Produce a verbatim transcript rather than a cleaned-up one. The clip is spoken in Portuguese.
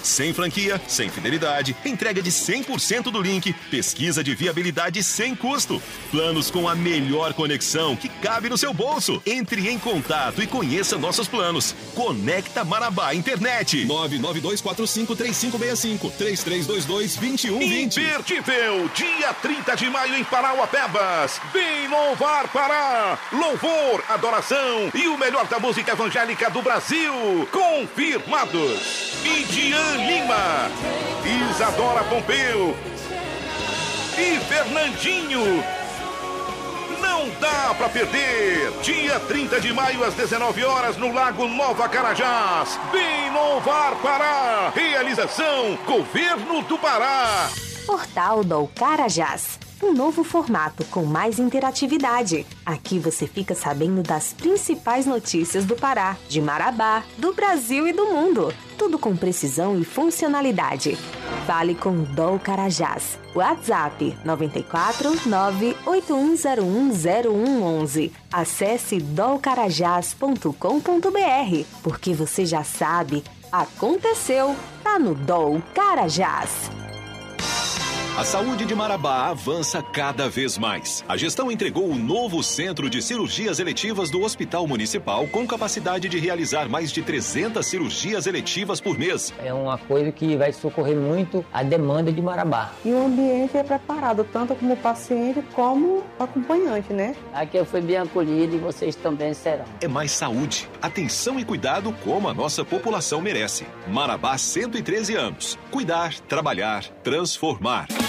Sem franquia, sem fidelidade, entrega de cem por cento do link, pesquisa de viabilidade sem custo. Planos com a melhor conexão que cabe no seu bolso. Entre em contato e conheça nossos planos. Conecta Marabá Internet. nove nove dois quatro cinco três cinco seis cinco, três três dois dois, dois um dois zero. Imperdível, dia trinta de maio em Parauapebas. Vem louvar Pará. Louvor, adoração e o melhor da música evangélica do Brasil. Confirmados. Midian Lima, Isadora Pompeu e Fernandinho. Não dá pra perder. Dia trinta de maio às dezenove horas no Lago Nova Carajás. Vem louvar Pará. Realização Governo do Pará. Portal do Carajás. Um novo formato com mais interatividade. Aqui você fica sabendo das principais notícias do Pará, de Marabá, do Brasil e do mundo. Tudo com precisão e funcionalidade. Fale com o D O Carajás. WhatsApp nove quatro nove oito um zero um zero um um um. Acesse dolcarajás ponto com ponto b r, porque você já sabe, aconteceu, tá no D O Carajás. A saúde de Marabá avança cada vez mais. A gestão entregou o novo Centro de Cirurgias Eletivas do Hospital Municipal com capacidade de realizar mais de trezentas cirurgias eletivas por mês. É uma coisa que vai socorrer muito a demanda de Marabá. E o ambiente é preparado tanto como o paciente como o acompanhante, né? Aqui eu fui bem acolhido e vocês também serão. É mais saúde, atenção e cuidado como a nossa população merece. Marabá, cento e treze anos. Cuidar, trabalhar, transformar.